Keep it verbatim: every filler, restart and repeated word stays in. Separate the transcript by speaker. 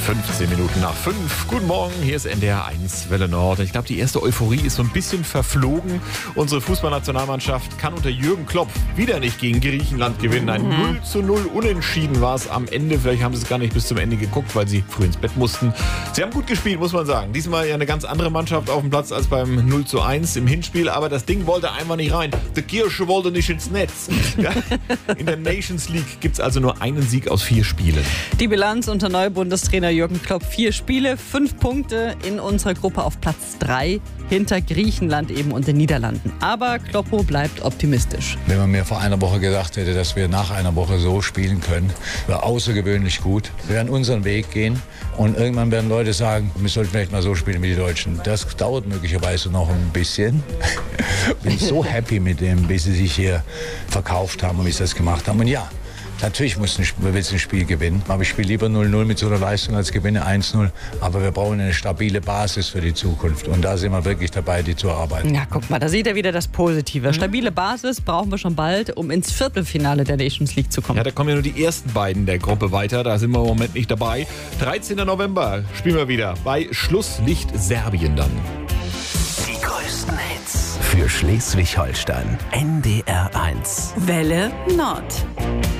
Speaker 1: fünfzehn Minuten nach fünf. Guten Morgen, hier ist N D R eins Welle Nord. Ich glaube, die erste Euphorie ist so ein bisschen verflogen. Unsere Fußballnationalmannschaft kann unter Jürgen Klopp wieder nicht gegen Griechenland gewinnen. Ein
Speaker 2: Mhm.
Speaker 1: null zu null Unentschieden war es am Ende. Vielleicht haben sie es gar nicht bis zum Ende geguckt, weil sie früh ins Bett mussten. Sie haben gut gespielt, muss man sagen. Diesmal ja eine ganz andere Mannschaft auf dem Platz als beim null zu eins im Hinspiel. Aber das Ding wollte einfach nicht rein. Die Kirche wollte nicht ins Netz. Ja? In der Nations League gibt es also nur einen Sieg aus vier Spielen.
Speaker 2: Die Bilanz unter Neubundestrainer Jürgen Klopp: vier Spiele, fünf Punkte in unserer Gruppe auf Platz drei, hinter Griechenland eben und den Niederlanden. Aber Kloppo bleibt optimistisch.
Speaker 3: Wenn man mir vor einer Woche gesagt hätte, dass wir nach einer Woche so spielen können, wäre außergewöhnlich gut. Wir werden unseren Weg gehen und irgendwann werden Leute sagen, wir sollten vielleicht mal so spielen wie die Deutschen. Das dauert möglicherweise noch ein bisschen. Bin so happy mit dem, wie sie sich hier verkauft haben und wie sie das gemacht haben. Und ja, natürlich muss ein, willst ein Spiel gewinnen, aber ich spiele lieber null null mit so einer Leistung als gewinne eins null. Aber wir brauchen eine stabile Basis für die Zukunft und da sind wir wirklich dabei, die zu erarbeiten.
Speaker 2: Ja, guck mal, da sieht er wieder das Positive. Stabile Basis brauchen wir schon bald, um ins Viertelfinale der Nations League zu kommen.
Speaker 1: Ja, da kommen ja nur die ersten beiden der Gruppe weiter. Da sind wir im Moment nicht dabei. dreizehnten November spielen wir wieder bei Schlusslicht Serbien dann.
Speaker 4: Die größten Hits für Schleswig-Holstein. N D R eins.
Speaker 5: Welle Nord.